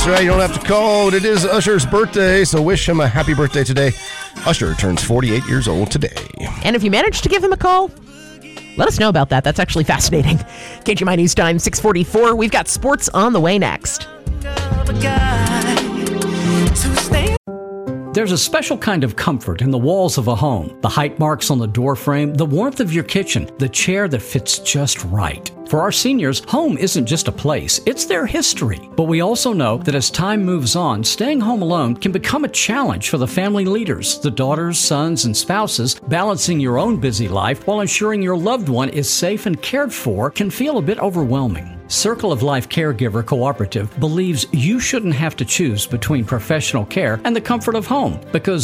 That's right, you don't have to code. It is Usher's birthday, so wish him a happy birthday today. Usher turns 48 years old today. And if you manage to give him a call, let us know about that. That's actually fascinating. KGMI News Time, 6:44. We've got sports on the way next. There's a special kind of comfort in the walls of a home. The height marks on the doorframe, the warmth of your kitchen, the chair that fits just right. For our seniors, home isn't just a place, it's their history. But we also know that as time moves on, staying home alone can become a challenge for the family leaders, the daughters, sons, and spouses. Balancing your own busy life while ensuring your loved one is safe and cared for can feel a bit overwhelming. Circle of Life Caregiver Cooperative believes you shouldn't have to choose between professional care and the comfort of home, because